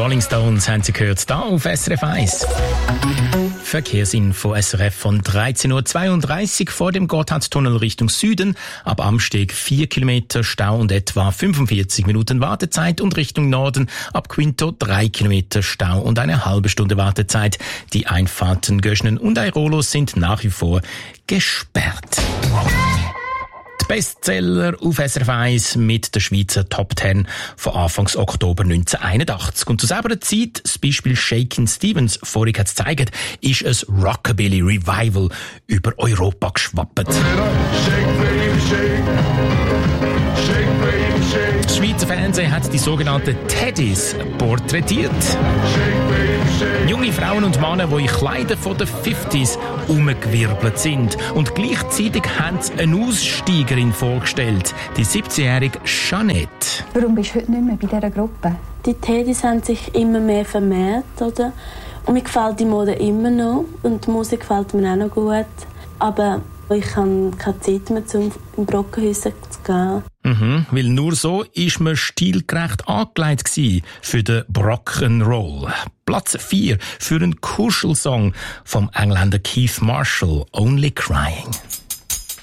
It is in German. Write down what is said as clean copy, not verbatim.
Rolling Stones haben Sie gehört, da auf SRF 1. Verkehrsinfo SRF von 13.32 Uhr vor dem Gotthardtunnel Richtung Süden. Ab Amsteg 4 Kilometer Stau und etwa 45 Minuten Wartezeit und Richtung Norden ab Quinto 3 Kilometer Stau und eine halbe Stunde Wartezeit. Die Einfahrten Göschnen und Airolo sind nach wie vor gesperrt. Bestseller auf SRF 1 mit der Schweizer Top 10 von Anfangs Oktober 1981. Und zu selber Zeit, das Beispiel Shakin' Stevens vorhin hat es gezeigt, ist ein Rockabilly-Revival über Europa geschwappt. Das Schweizer Fernsehen hat die sogenannten Teddys porträtiert. Junge Frauen und Männer, die in Kleidern von den 50s umgewirbelt sind. Und gleichzeitig haben sie eine Aussteigerin vorgestellt, die 17-jährige Jeanette. Warum bist du heute nicht mehr bei dieser Gruppe? Die Teddys haben sich immer mehr vermehrt, oder? Und mir gefällt die Mode immer noch und die Musik gefällt mir auch noch gut. Aber ich habe keine Zeit mehr, um in Brockenhäuser zu gehen. Weil nur so war man stilgerecht angelegt für den Rock'n'Roll. Platz 4 für einen Kuschelsong vom Engländer Keith Marshall, Only Crying.